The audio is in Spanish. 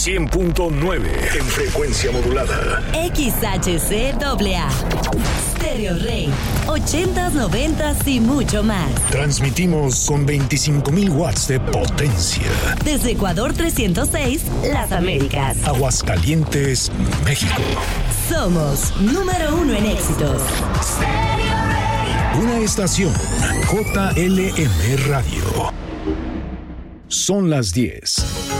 100.9 en frecuencia modulada. XHCAA. Stereo Rey. 80s, 90s y mucho más. Transmitimos con 25,000 watts de potencia. Desde Ecuador 306, Las Américas. Aguascalientes, México. Somos número 1 en éxitos. Una estación JLM Radio. Son las 10